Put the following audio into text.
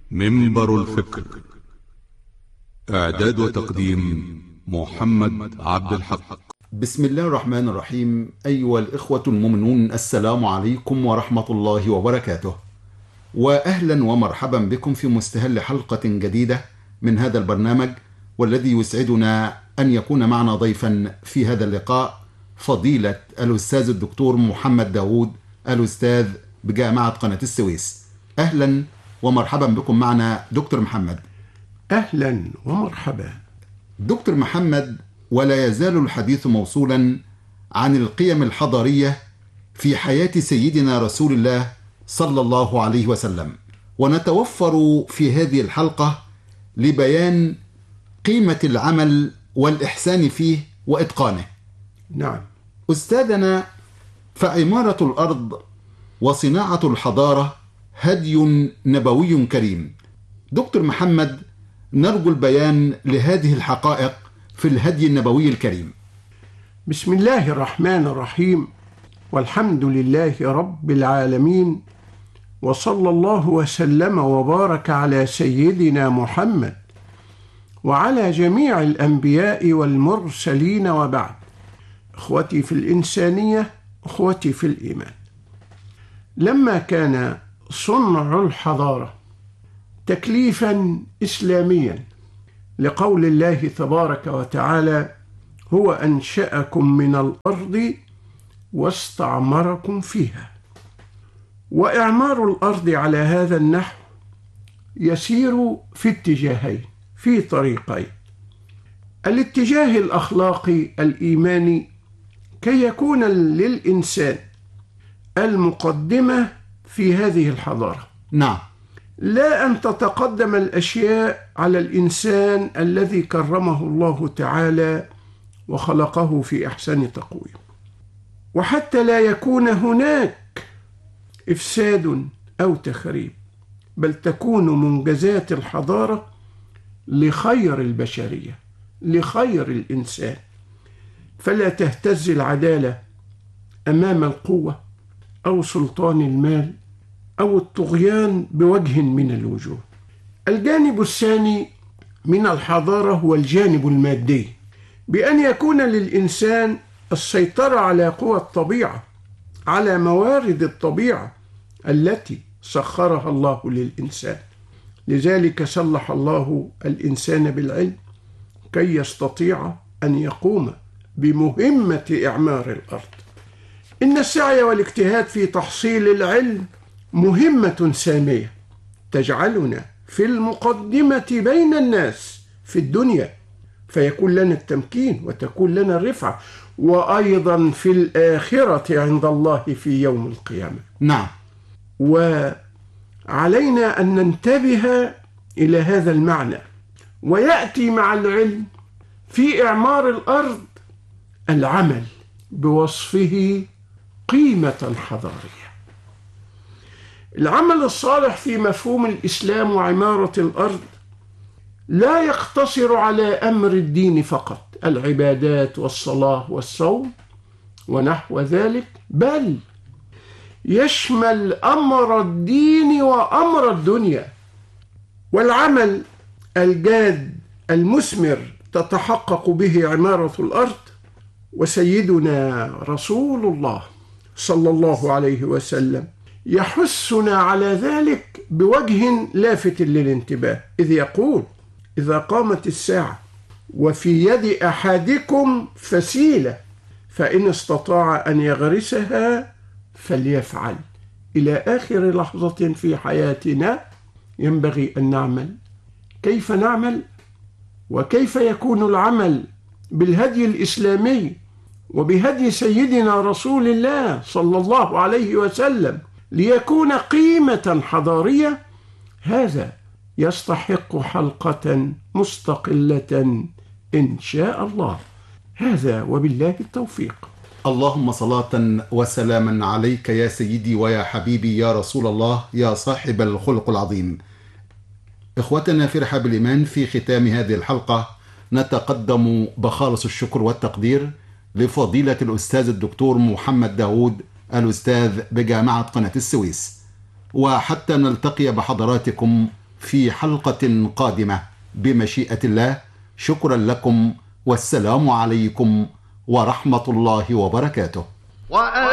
منبر الفكر. إعداد وتقديم محمد عبد الحق. بسم الله الرحمن الرحيم. أيها الإخوة المؤمنون، السلام عليكم ورحمة الله وبركاته، وأهلا ومرحبا بكم في مستهل حلقة جديدة من هذا البرنامج، والذي يسعدنا أن يكون معنا ضيفا في هذا اللقاء فضيلة الأستاذ الدكتور محمد داوود، الأستاذ بجامعة قناة السويس. أهلا ومرحبا بكم معنا دكتور محمد. أهلا ومرحبا دكتور محمد، ولا يزال الحديث موصولا عن القيم الحضارية في حياة سيدنا رسول الله صلى الله عليه وسلم، ونتوفر في هذه الحلقة لبيان قيمة العمل والإحسان فيه وإتقانه. نعم أستاذنا، فعمارة الأرض وصناعة الحضارة هدي نبوي كريم. دكتور محمد، نرجو البيان لهذه الحقائق في الهدي النبوي الكريم. بسم الله الرحمن الرحيم، والحمد لله رب العالمين، وصلى الله وسلم وبارك على سيدنا محمد وعلى جميع الأنبياء والمرسلين، وبعد. إخوتي في الإنسانية، إخوتي في الإيمان، لما كان صنع الحضارة تكليفا إسلاميا لقول الله تبارك وتعالى: هو أنشأكم من الأرض واستعمركم فيها، وإعمار الأرض على هذا النحو يسير في اتجاهين، في طريقين: الاتجاه الأخلاقي الإيماني، كي يكون للإنسان المقدمة في هذه الحضارة. نعم، لا أن تتقدم الأشياء على الإنسان الذي كرمه الله تعالى وخلقه في أحسن تقويم، وحتى لا يكون هناك إفساد أو تخريب، بل تكون منجزات الحضارة لخير البشرية، لخير الإنسان، فلا تهتز العدالة أمام القوة أو سلطان المال أو الطغيان بوجه من الوجوه. الجانب الثاني من الحضارة هو الجانب المادي، بأن يكون للإنسان السيطرة على قوى الطبيعة، على موارد الطبيعة التي سخرها الله للإنسان. لذلك سلح الله الإنسان بالعلم كي يستطيع أن يقوم بمهمة إعمار الأرض. إن السعي والاجتهاد في تحصيل العلم مهمة سامية تجعلنا في المقدمة بين الناس في الدنيا، فيكون لنا التمكين وتكون لنا الرفعة، وأيضا في الآخرة عند الله في يوم القيامة. نعم، وعلينا أن ننتبه إلى هذا المعنى، ويأتي مع العلم في إعمار الأرض العمل بوصفه قيمة حضارية. العمل الصالح في مفهوم الإسلام وعمارة الأرض لا يقتصر على أمر الدين فقط، العبادات والصلاة والصوم ونحو ذلك، بل يشمل أمر الدين وأمر الدنيا. والعمل الجاد المثمر تتحقق به عمارة الأرض، وسيدنا رسول الله صلى الله عليه وسلم يحثنا على ذلك بوجه لافت للانتباه، إذ يقول: إذا قامت الساعة وفي يد أحدكم فسيلة فإن استطاع أن يغرسها فليفعل. إلى آخر لحظة في حياتنا ينبغي أن نعمل. كيف نعمل؟ وكيف يكون العمل بالهدي الإسلامي وبهدي سيدنا رسول الله صلى الله عليه وسلم ليكون قيمة حضارية؟ هذا يستحق حلقة مستقلة إن شاء الله. هذا وبالله التوفيق. اللهم صلاة وسلاما عليك يا سيدي ويا حبيبي يا رسول الله، يا صاحب الخلق العظيم. إخوتنا في رحاب الإيمان، في ختام هذه الحلقة نتقدم بخالص الشكر والتقدير لفضيلة الأستاذ الدكتور محمد داوود، الأستاذ بجامعة قناة السويس. وحتى نلتقي بحضراتكم في حلقة قادمة بمشيئة الله. شكرا لكم، والسلام عليكم ورحمة الله وبركاته.